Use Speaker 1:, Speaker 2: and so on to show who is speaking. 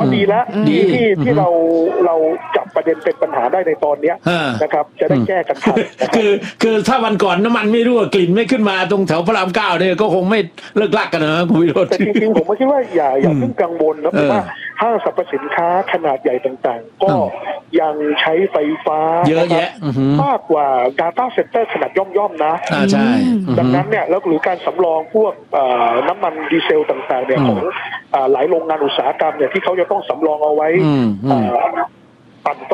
Speaker 1: ดีแล้วที่เราจับประเด็นเป็นปัญหาได้ในตอนนี้นะครับจะได้แก้กันทัน
Speaker 2: คือถ้าวันก่อนน้ำมันไม่รั่วกลิ่นไม่ขึ้นมาตรงแถวพระราม9เนี่ยก็คงไม่เลิกลักกันนะคุณวิโรจน์
Speaker 1: แต่จริงๆผมคิดว่าอย่าเพิ่งกังวลนะเพราะว่าห้างสรรพสินค้าขนาดใหญ่ต่างๆก็ยังใช้ไฟฟ้า
Speaker 2: เยอะแยะ
Speaker 1: มากกว่า data center ขนาดย่อมๆนะ
Speaker 2: ใช่
Speaker 1: ดังนั้นเนี่ยแล้วหรือการสำรองพวกน้ำมันดีเซลต่างๆเนี่ยของหลายโรงงานอุตสาหกรรมเนี่ยที่เขาจะต้องสำรองเอาไว้ปั่น